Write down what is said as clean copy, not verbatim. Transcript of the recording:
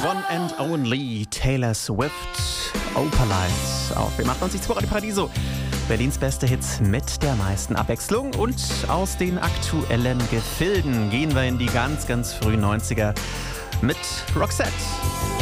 One and Only Taylor Swift, Opalite auf dem 98.2 Radio Paradiso. Berlins beste Hits mit der meisten Abwechslung. Und aus den aktuellen Gefilden gehen wir in die ganz, ganz frühen 90er mit Roxette.